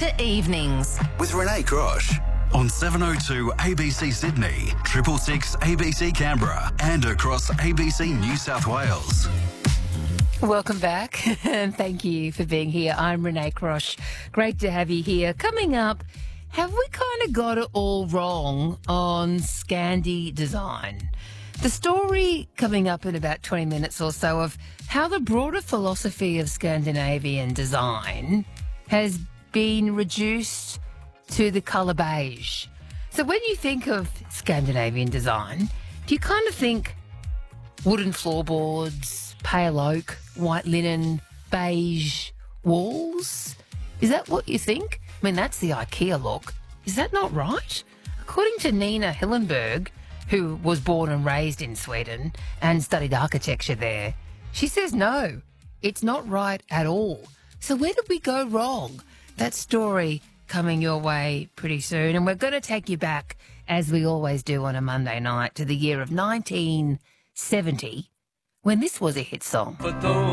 Evenings with Renee Crosh on 702 ABC Sydney, 666 ABC Canberra and across ABC New South Wales. Welcome back and thank you for being here. I'm Renee Crosh. Great to have you here. Coming up, have we kind of got it all wrong on Scandi design? The story coming up in about 20 minutes or so of how the broader philosophy of Scandinavian design has been reduced to the colour beige. So when you think of Scandinavian design, do you kind of think wooden floorboards, pale oak, white linen, beige walls? Is that what you think? I mean, that's the IKEA look. Is that not right? According to Nina Hillenberg, who was born and raised in Sweden and studied architecture there, she says no, it's not right at all. So where did we go wrong? That story coming your way pretty soon. And we're going to take you back, as we always do on a Monday night, to the year of 1970, when this was a hit song.